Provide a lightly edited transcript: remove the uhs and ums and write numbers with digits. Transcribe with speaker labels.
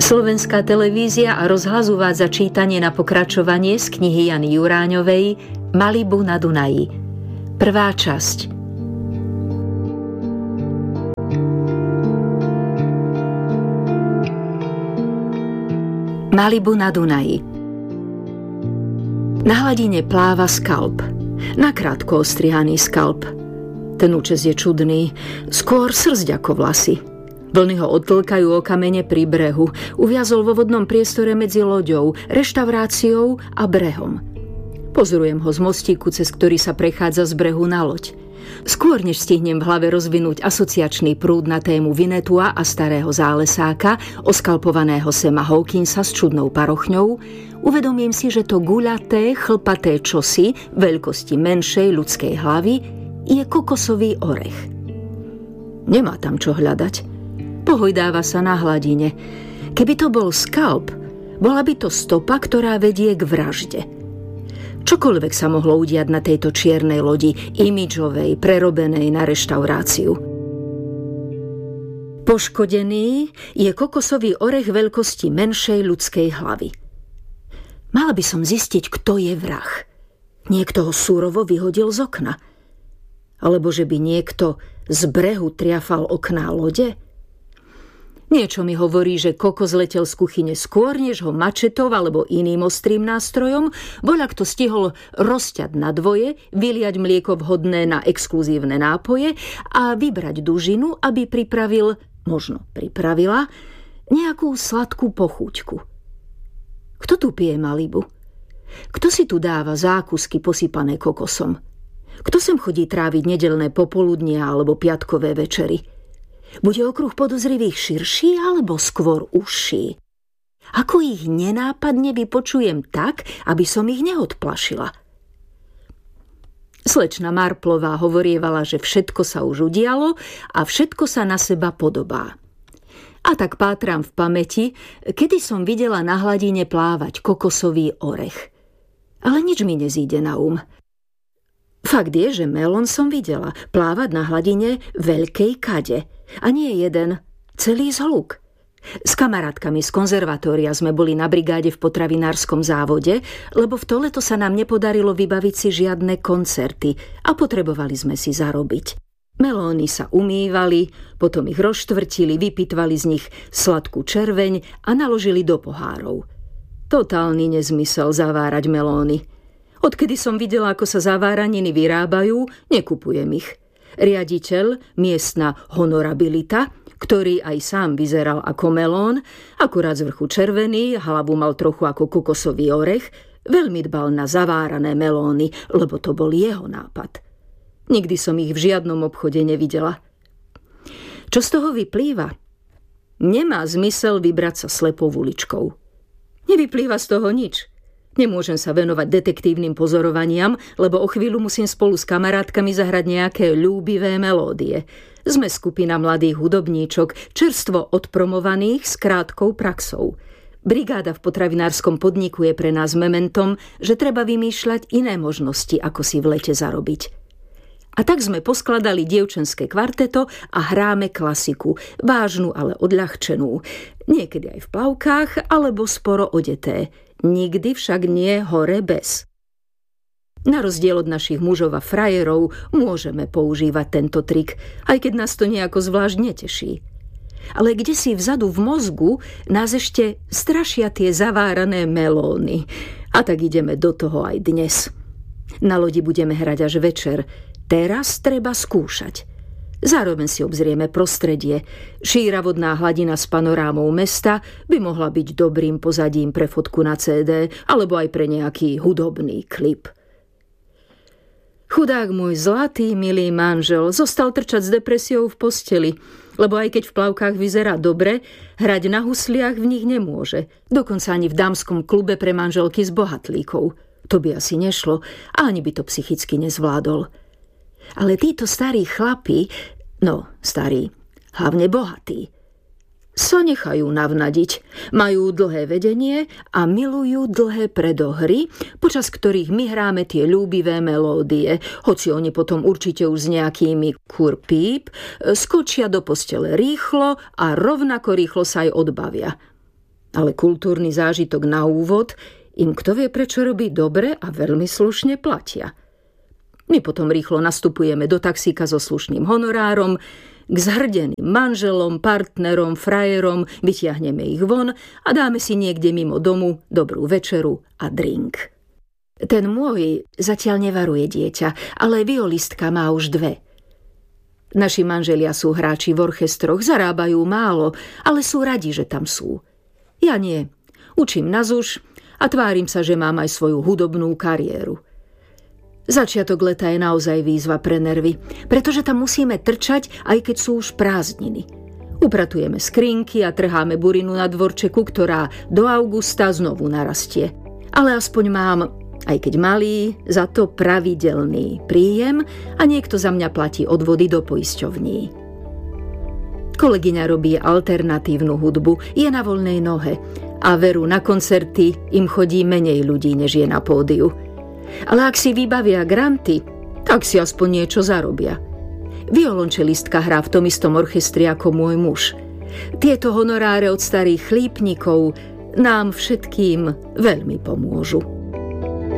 Speaker 1: Slovenská televízia a rozhlas uvádza čítanie na pokračovanie z knihy Jany Juráňovej Malibu na Dunaji. Prvá časť. Malibu na Dunaji. Na hladine pláva skalp. Nakrátko ostrihaný skalp. Ten účes je čudný, skôr srsť ako vlasy. Vlny ho odtlkajú o kamene pri brehu. Uviazol vo vodnom priestore medzi loďou, reštauráciou a brehom. Pozorujem ho z mostíku, cez ktorý sa prechádza z brehu na loď. Skôr než stihnem v hlave rozvinúť asociačný prúd na tému Vinetua a starého zálesáka, oskalpovaného Sama Hawkinsa s čudnou parochňou, uvedomím si, že to guľaté, chlpaté čosi veľkosti menšej ľudskej hlavy je kokosový orech. Nemá tam čo hľadať. Pohojdáva sa na hladine. Keby to bol skalp, bola by to stopa, ktorá vedie k vražde. Čokoľvek sa mohlo udiať na tejto čiernej lodi, imidžovej, prerobenej na reštauráciu. Poškodený je kokosový orech veľkosti menšej ľudskej hlavy. Mala by som zistiť, kto je vrah. Niekto ho súrovo vyhodil z okna. Alebo že by niekto z brehu triafal okná lode? Niečo mi hovorí, že kokos letel z kuchyne skôr, než ho mačetov alebo iným ostrým nástrojom voľak to stihol rozťať na dvoje, vyliať mlieko vhodné na exkluzívne nápoje a vybrať dužinu, aby pripravila nejakú sladkú pochúťku. Kto tu pije Malibu? Kto si tu dáva zákusky posypané kokosom? Kto sem chodí tráviť nedeľné popoludnia alebo piatkové večery? Bude okruh podozrivých širší alebo skôr užší? Ako ich nenápadne vypočujem tak, aby som ich neodplašila? Slečna Marplová hovorievala, že všetko sa už udialo a všetko sa na seba podobá. A tak pátram v pamäti, kedy som videla na hladine plávať kokosový orech. Ale nič mi nezíde na Fakt je, že melón som videla plávať na hladine veľkej kade. A nie jeden, celý zhluk. S kamarátkami z konzervatória sme boli na brigáde v potravinárskom závode, lebo v to leto sa nám nepodarilo vybaviť si žiadne koncerty a potrebovali sme si zarobiť. Melóny sa umývali, potom ich rozštvrtili, vypitvali z nich sladkú červeň a naložili do pohárov. Totálny nezmysel zavárať melóny. Odkedy som videla, ako sa zaváraniny vyrábajú, nekupujem ich. Riaditeľ, miestna honorabilita, ktorý aj sám vyzeral ako melón, akurát z vrchu červený, hlavu mal trochu ako kokosový orech, veľmi dbal na zavárané melóny, lebo to bol jeho nápad. Nikdy som ich v žiadnom obchode nevidela. Čo z toho vyplýva? Nemá zmysel vybrať sa slepou uličkou. Nevyplýva z toho nič. Nemôžem sa venovať detektívnym pozorovaniam, lebo o chvíľu musím spolu s kamarátkami zahrať nejaké ľúbivé melódie. Sme skupina mladých hudobníčok, čerstvo odpromovaných s krátkou praxou. Brigáda v potravinárskom podniku je pre nás mementom, že treba vymýšľať iné možnosti, ako si v lete zarobiť. A tak sme poskladali dievčenské kvarteto a hráme klasiku, vážnu, ale odľahčenú. Niekedy aj v plavkách, alebo sporo odeté. Nikdy však nie hore bez. Na rozdiel od našich mužov a frajerov môžeme používať tento trik, aj keď nás to nejako zvlášť neteší. Ale kdesi vzadu v mozgu nás ešte strašia tie zavárané melóny. A tak ideme do toho aj dnes. Na lodi budeme hrať až večer. Teraz treba skúšať. Zároveň si obzrieme prostredie. Šíra vodná hladina s panorámou mesta by mohla byť dobrým pozadím pre fotku na CD alebo aj pre nejaký hudobný klip. Chudák môj zlatý, milý manžel zostal trčať s depresiou v posteli, lebo aj keď v plavkách vyzerá dobre, hrať na husliach v nich nemôže. Dokonca ani v dámskom klube pre manželky z bohatlíkov. To by asi nešlo a ani by to psychicky nezvládol. Ale títo starí chlapi, starí, hlavne bohatí, sa nechajú navnadiť. Majú dlhé vedenie a milujú dlhé predohry, počas ktorých my hráme tie ľúbivé melódie, hoci oni potom určite už s nejakými kurpíp skočia do postele rýchlo a rovnako rýchlo sa aj odbavia. ale kultúrny zážitok na úvod im kto vie prečo robí dobre a veľmi slušne platia. My potom rýchlo nastupujeme do taxíka so slušným honorárom, k zhrdeným manželom, partnerom, frajerom, vytiahneme ich von a dáme si niekde mimo domu dobrú večeru a drink. Ten môj zatiaľ nevaruje dieťa, ale violistka má už 2. Naši manželia sú hráči v orchestroch, zarábajú málo, ale sú radi, že tam sú. Ja nie. Učím na ZUŠ a tvárim sa, že mám aj svoju hudobnú kariéru. Začiatok leta je naozaj výzva pre nervy, pretože tam musíme trčať, aj keď sú už prázdniny. Upratujeme skrinky a trháme burinu na dvorčeku, ktorá do augusta znovu narastie. Ale aspoň mám, aj keď malý, za to pravidelný príjem a niekto za mňa platí odvody do poisťovní. Kolegyňa robí alternatívnu hudbu, je na voľnej nohe a veru na koncerty im chodí menej ľudí, než je na pódiu. Ale ak si vybavia granty, tak si aspoň niečo zarobia. Violončelistka hrá v tom istom orchestri ako môj muž. Tieto honoráre od starých chlípnikov nám všetkým veľmi pomôžu.